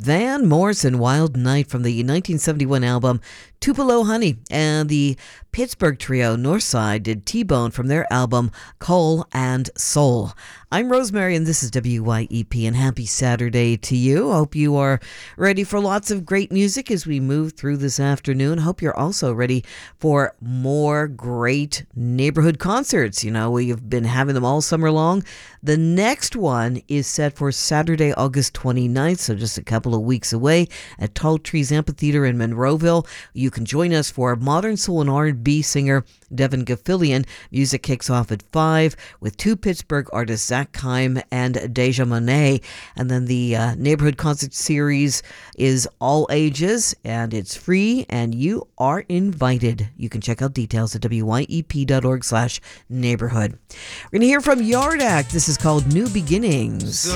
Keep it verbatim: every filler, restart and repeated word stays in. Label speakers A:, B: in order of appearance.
A: Van Morrison, Wild Night from the nineteen seventy-one album Tupelo Honey. And the Pittsburgh trio Northside did T-Bone from their album Coal and Soul. I'm Rosemary and this is W Y E P, and happy Saturday to you. Hope you are ready for lots of great music as we move through this afternoon. Hope you're also ready for more great neighborhood concerts. You know, we've been having them all summer long. The next one is set for Saturday, August twenty-ninth, so just a couple of weeks away at Tall Trees Amphitheater in Monroeville. You can join us for modern soul and R and B singer Devin Gaffilian. Music kicks off at five with two Pittsburgh artists, Zach Kime and Deja Monet. And then the uh, neighborhood concert series is all ages and it's free and you are invited. You can check out details at W Y E P dot org slash neighborhood. We're going to hear from Yard Act. This is called New Beginnings.
B: So